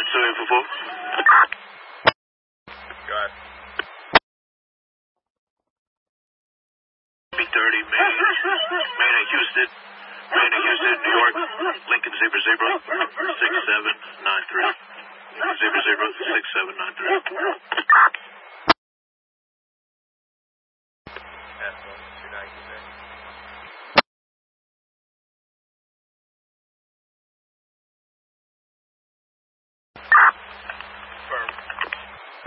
So info 4. Go ahead. B30, Maine at Houston. Maine at Houston, New York. Lincoln Zebra 6793. Zebra 6793.